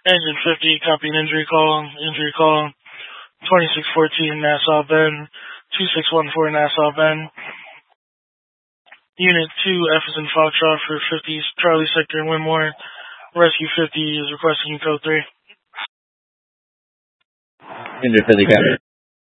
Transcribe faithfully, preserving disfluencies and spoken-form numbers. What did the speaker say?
Engine fifty, copy an injury call. Injury call twenty-six fourteen Nassau Bend, two six one four Nassau Bend. Unit two, F is in Foxtrot for fifty, Charlie Sector in Winmore. Rescue fifty is requesting code three. Unit fifty, copy.